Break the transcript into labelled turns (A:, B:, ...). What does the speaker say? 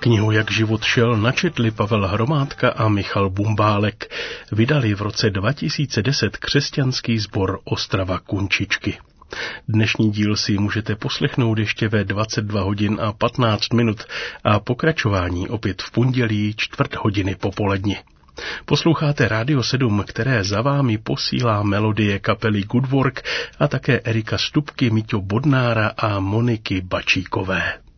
A: Knihu Jak život šel načetli Pavel Hromádka a Michal Bumbálek. Vydali v roce 2010 křesťanský sbor Ostrava Kunčičky. Dnešní díl si můžete poslechnout ještě ve 22 hodin a 15 minut a pokračování opět v pondělí 4:15 popoledni. Posloucháte Rádio 7, které za vámi posílá melodie kapely Good Work a také Erika Stupky, Miťo Bodnára a Moniky Bačíkové.